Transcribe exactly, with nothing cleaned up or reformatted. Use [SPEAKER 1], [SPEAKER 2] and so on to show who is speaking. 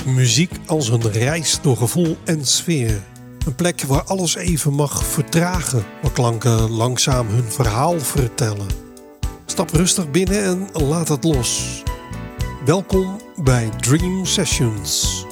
[SPEAKER 1] Muziek als een reis door gevoel en sfeer. Een plek waar alles even mag vertragen, waar klanken langzaam hun verhaal vertellen. Stap rustig binnen en laat het los. Welkom bij Dream Sessions.